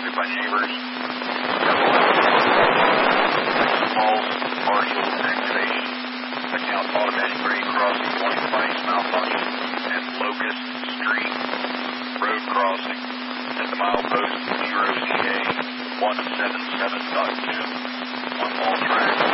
encountered by neighbors. False partial activation. Account automatic grade crossing point device malfunction at Locust Street. Road crossing at the milepost 0CA 177.2 on all tracks.